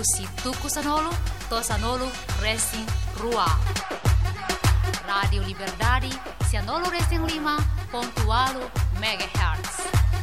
si Tuku Sanolo, to Sanolo Racing Rua. Radio Liberdade, Sanolo Racing 5.8 MHz.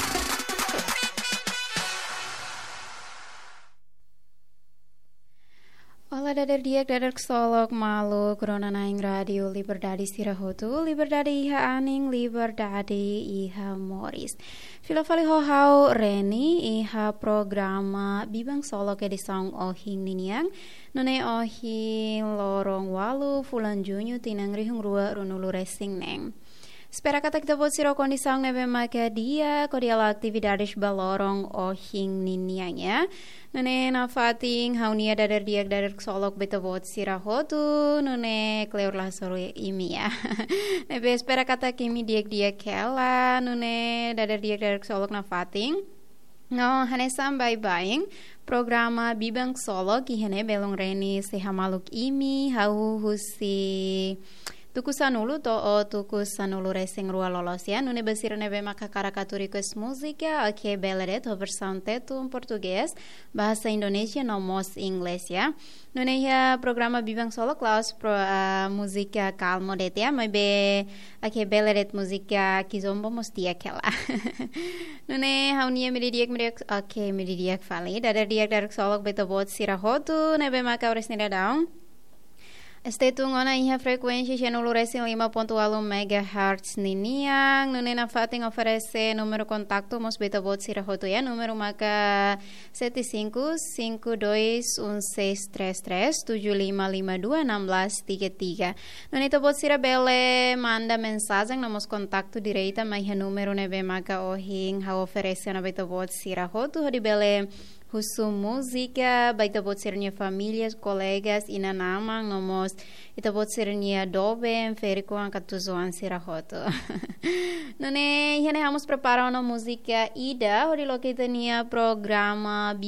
Ola dadar diak dadar kesolok malu corona naing radio Liberdade Sirahotu Liberdade iha aning Liberdade iha Morris Filo fali hohau Reni iha programa bibang solok di song ohing niniang nune ohing lorong walu fulan junyu tinang rihung rua runulu racing neng. Spera kata kita buat siro kondisang nebe maka dia kodiala aktividades balorong ohing niniangnya. Nune na fating haunia dadar diak dadar kesolok beta buat sira hotu nune kleur lah soru imi ya. Nebe spera kata kimi diak kela nune dadar diak dadar kesolok na fating. No, hanesam bye-bye. Programa bibang kesolok ihene belong reni sehamaluk imi hau husi Tuku sanulu to tuku sanulu racing rua lolos ya. Nune basir nebe maka karakaturikus musika oke beledet over sound tetu Portugis bahasa Indonesia nomos Inggris ya. Nune ya programa bibang solo klaus musika kalmo det ya. Mebe oke beledet musika kizombo mustia kela. Nune haunia miridiak oke miridiak vali. Dadar diak darak solok beto bot sirahotu nebe maka ores nida daung. Stay tune ona iha frekuensi channel Racing 5.8 MHz niniang nune na fating oferece número contato mos beta bot sirahoto ya número maka 75521633 nune to bot sirabele manda mensagem na mos contacto direita mai ha número nebe maka ohing ha oferece na beta bot sirahoto hodi bele Husu música, baita pode ser minha família, colegas, e na namang nomos, ita pode ser minha dobe, ferico, ancatuzoan, sirahoto. Nune, hene vamos preparar uma música ida, hori lo que tinha programa